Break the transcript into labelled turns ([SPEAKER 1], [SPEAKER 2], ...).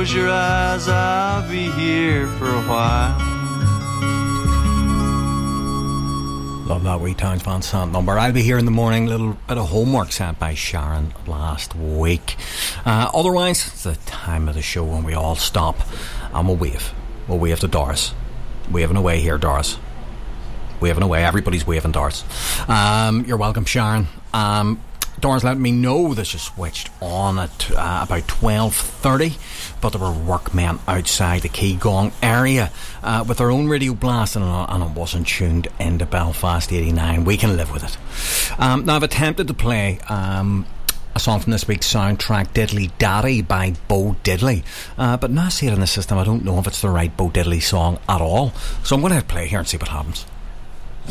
[SPEAKER 1] Close your eyes, I'll be here for a while.
[SPEAKER 2] Love that wee Townes Van Sant number. I'll be here in the morning. Little bit of homework sent by Sharon last week. Otherwise, it's the time of the show when we all stop and we'll wave. We'll wave to Doris. Waving away here, Doris. Waving away. Everybody's waving, Doris. You're welcome, Sharon. Doris let me know that she switched on at about 12:30, but there were workmen outside the Keygong area with their own radio blasting, and it wasn't tuned into Belfast 89. We can live with it. Now I've attempted to play a song from this week's soundtrack, Diddley Daddy by Bo Diddley, but now I see it in the system, I don't know if it's the right Bo Diddley song at all, so I'm going to play here and see what happens.